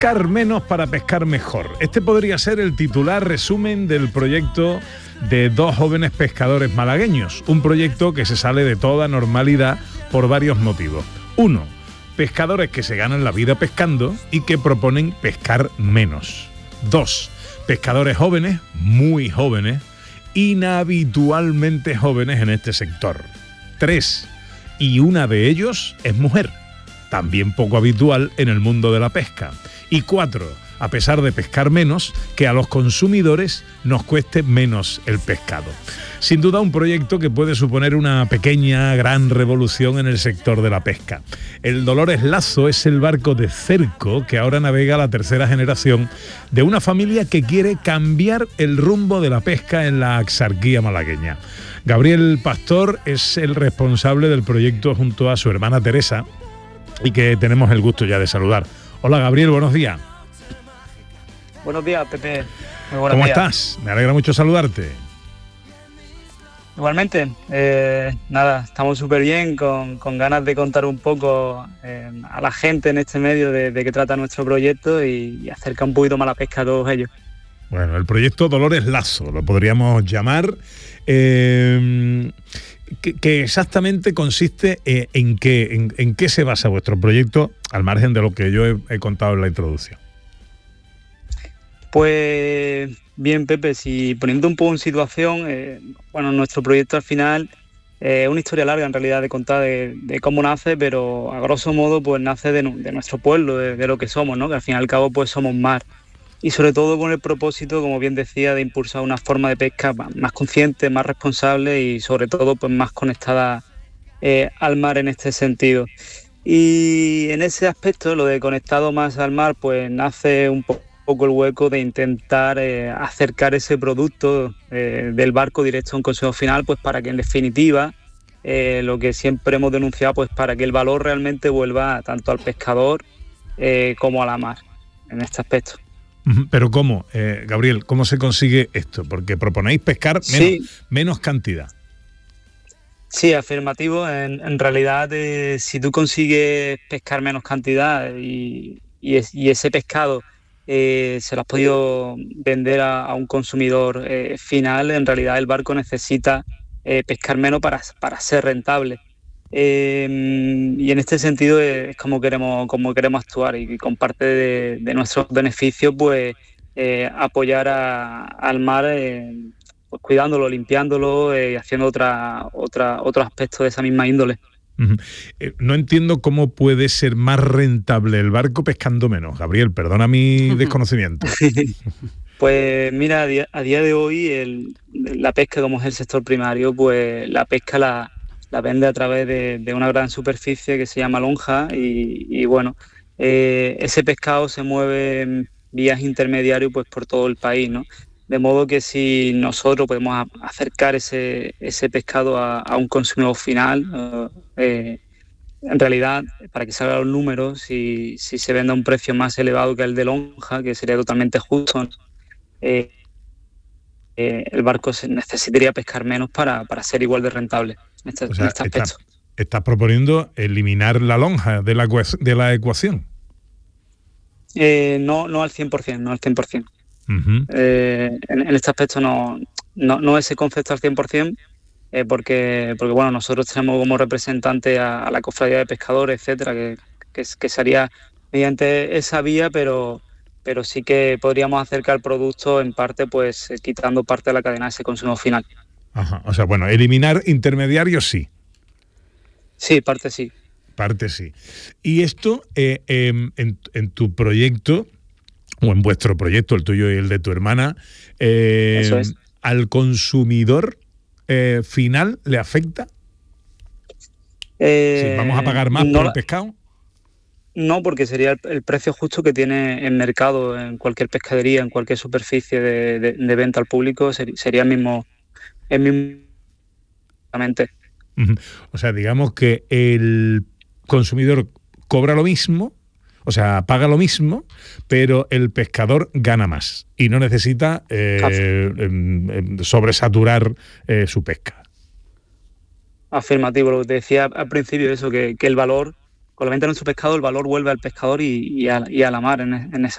Pescar menos para pescar mejor. Este podría ser el titular resumen del proyecto de dos jóvenes pescadores malagueños. Un proyecto que se sale de toda normalidad por varios motivos. Uno, pescadores que se ganan la vida pescando y que proponen pescar menos. Dos, pescadores jóvenes, muy jóvenes, inhabitualmente jóvenes en este sector. Tres, y una de ellos es mujer, también poco habitual en el mundo de la pesca. Y cuatro, a pesar de pescar menos, que a los consumidores nos cueste menos el pescado. Sin duda un proyecto que puede suponer una pequeña, gran revolución en el sector de la pesca. El Dolores Lazo es el barco de cerco que ahora navega la tercera generación de una familia que quiere cambiar el rumbo de la pesca en la Axarquía malagueña. Gabriel Pastor es el responsable del proyecto junto a su hermana Teresa y que tenemos el gusto ya de saludar. Hola Gabriel, buenos días. Buenos días, Pepe. Muy buenos días. ¿Cómo estás? Me alegra mucho saludarte. Igualmente, nada, estamos súper bien, con ganas de contar un poco a la gente en este medio de qué trata nuestro proyecto y acercar un poquito más la pesca a todos ellos. Bueno, el proyecto Dolores Lazo, lo podríamos llamar, que exactamente consiste en qué se basa vuestro proyecto, al margen de lo que yo he contado en la introducción. Pues bien, Pepe, si poniendo un poco en situación, nuestro proyecto al final es una historia larga en realidad de contar de cómo nace, pero a grosso modo pues nace de nuestro pueblo, de lo que somos, ¿no? Que al fin y al cabo pues somos mar. Y sobre todo con el propósito, como bien decía, de impulsar una forma de pesca más consciente, más responsable y sobre todo pues más conectada al mar en este sentido. Y en ese aspecto, lo de conectado más al mar, pues nace un poco el hueco de intentar acercar ese producto del barco directo a un consumidor final, pues para que en definitiva lo que siempre hemos denunciado, pues para que el valor realmente vuelva tanto al pescador como a la mar en este aspecto. Pero ¿cómo, Gabriel? ¿Cómo se consigue esto? Porque proponéis pescar menos cantidad. Sí, afirmativo. En realidad, si tú consigues pescar menos cantidad y ese pescado se lo has podido vender a un consumidor final, en realidad el barco necesita pescar menos para ser rentable. Y en este sentido es como queremos actuar y con parte de nuestros beneficios pues apoyar al mar pues cuidándolo, limpiándolo, haciendo otro aspecto de esa misma índole. No entiendo cómo puede ser más rentable el barco pescando menos. Gabriel, perdona mi desconocimiento. Pues mira, a día de hoy la pesca, como es el sector primario, pues la pesca la vende a través de una gran superficie que se llama lonja y bueno, ese pescado se mueve en vías intermediarias pues por todo el país, ¿no? De modo que si nosotros podemos acercar ese pescado a un consumidor final, en realidad, para que salgan los números, si se vende a un precio más elevado que el de lonja, que sería totalmente justo, el barco necesitaría pescar menos para ser igual de rentable en este aspecto. ¿Estás proponiendo eliminar la lonja de la ecuación? No al 100%, no al 100%. Uh-huh. En este aspecto no ese concepto al 100%, porque bueno, nosotros tenemos como representante a la cofradía de pescadores, etcétera, que se haría mediante esa vía, pero sí que podríamos acercar el producto en parte, pues quitando parte de la cadena de ese consumo final. Ajá, o sea, bueno, eliminar intermediarios sí. Sí, parte sí. Parte sí. Y esto, en tu proyecto, o en vuestro proyecto, el tuyo y el de tu hermana, Eso es. ¿Al consumidor final le afecta? ¿Vamos a pagar más por el pescado? No, porque sería el precio justo que tiene en mercado, en cualquier pescadería, en cualquier superficie de venta al público, sería el mismo. O sea, digamos que el consumidor cobra lo mismo, o sea, paga lo mismo, pero el pescador gana más y no necesita sobresaturar su pesca. Afirmativo, lo que te decía al principio, eso, que el valor, con la venta de nuestro pescado, el valor vuelve al pescador y a la mar en esa